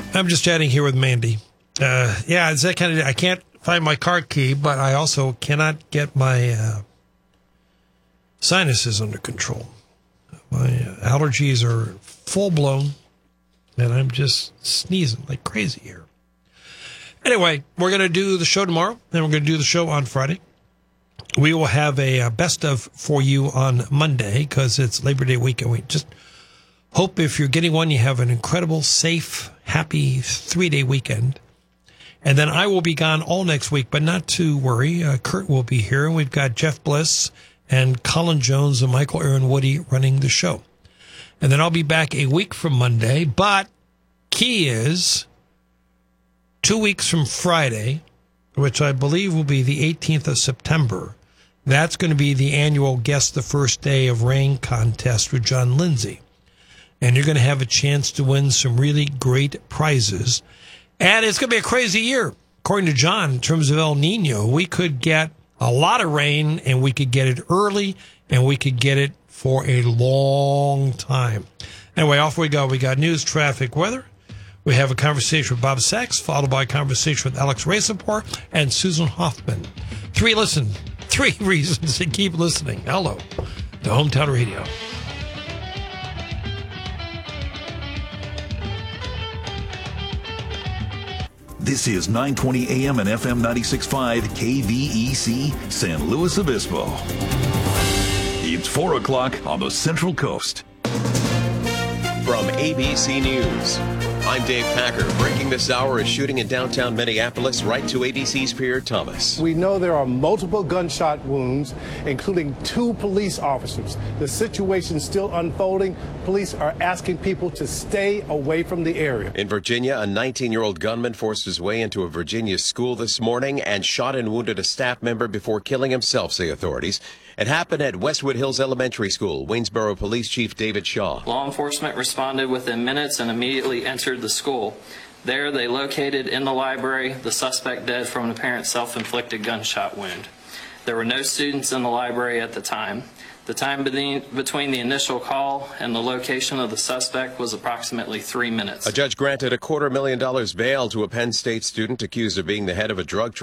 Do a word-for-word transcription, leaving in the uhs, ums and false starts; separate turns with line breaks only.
I'm just chatting here with Mandy. Uh, yeah, it's that kind of. I can't find my car key, but I also cannot get my uh, sinuses under control. My uh, allergies are full blown, and I'm just sneezing like crazy here. Anyway, we're going to do the show tomorrow, and we're going to do the show on Friday. We will have a uh, best of for you on Monday because it's Labor Day weekend. We just hope if you're getting one, you have an incredible, safe, happy three-day weekend. And then I will be gone all next week, but not to worry. Uh, Kurt will be here, and we've got Jeff Bliss and Colin Jones and Michael Aaron Woody running the show. And then I'll be back a week from Monday, but key is two weeks from Friday, which I believe will be the eighteenth of September. That's going to be the annual Guess the First Day of Rain contest with John Lindsay. And you're going to have a chance to win some really great prizes. And it's going to be a crazy year. According to John, in terms of El Nino, we could get a lot of rain, and we could get it early, and we could get it for a long time. Anyway, off we go. We got news, traffic, weather. We have a conversation with Bob Sachs, followed by a conversation with Alex Razapor and Susan Hoffman. Three listen, three reasons to keep listening. Hello to Hometown Radio.
This is nine twenty A M and F M ninety-six point five K V E C, San Luis Obispo. It's four o'clock on the Central Coast.
From A B C News, I'm Dave Packer. Breaking this hour is shooting in downtown Minneapolis, right to A B C's Pierre Thomas.
We know there are multiple gunshot wounds, including two police officers. The situation is still unfolding. Police are asking people to stay away from the area.
In Virginia, a nineteen-year-old gunman forced his way into a Virginia school this morning and shot and wounded a staff member before killing himself, say authorities. It happened at Westwood Hills Elementary School. Waynesboro Police Chief David Shaw.
Law enforcement responded within minutes and immediately entered the school. There, they located in the library the suspect dead from an apparent self-inflicted gunshot wound. There were no students in the library at the time. The time between the initial call and the location of the suspect was approximately three minutes.
A judge granted a quarter million dollars bail to a Penn State student accused of being the head of a drug